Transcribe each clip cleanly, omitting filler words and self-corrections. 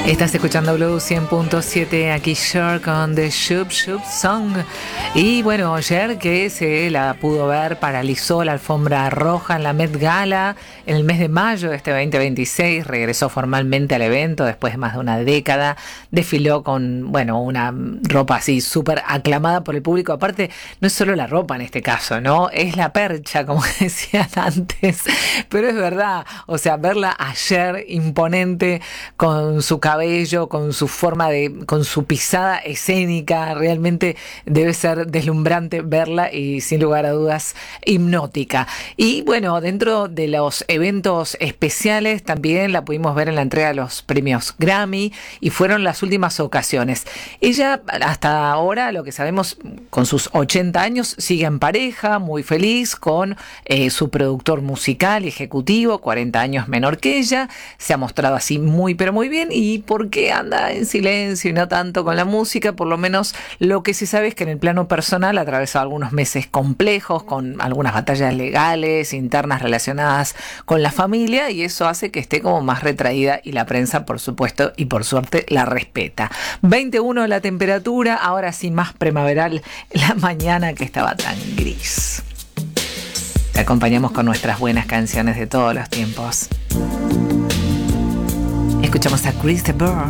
Estás escuchando Blue 100.7, aquí Cher con The Shoop Shoop Song. Y bueno, ayer que se la pudo ver, paralizó la alfombra roja en la Met Gala en el mes de mayo de este 2026, regresó formalmente al evento después de más de una década, desfiló con, bueno, una ropa así súper aclamada por el público. Aparte, no es solo la ropa en este caso, ¿no? Es la percha, como decían antes, pero es verdad, o sea, verla ayer imponente con su cabello, con su forma con su pisada escénica, realmente debe ser deslumbrante verla y sin lugar a dudas hipnótica. Y bueno, dentro de los eventos especiales también la pudimos ver en la entrega de los premios Grammy y fueron las últimas ocasiones. Ella hasta ahora, lo que sabemos, con sus 80 años sigue en pareja, muy feliz con su productor musical y ejecutivo, 40 años menor que ella, se ha mostrado así muy pero muy bien. ¿Y por qué anda en silencio y no tanto con la música? Por lo menos lo que se sabe es que en el plano personal ha atravesado algunos meses complejos con algunas batallas legales, internas relacionadas con la familia, y eso hace que esté como más retraída y la prensa, por supuesto y por suerte, la respeta. 21 la temperatura, ahora sí más primaveral la mañana que estaba tan gris. Te acompañamos con nuestras buenas canciones de todos los tiempos. Escuchamos a Chris de Burgh,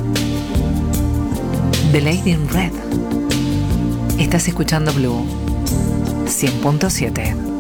The Lady in Red. Estás escuchando Blue 100.7.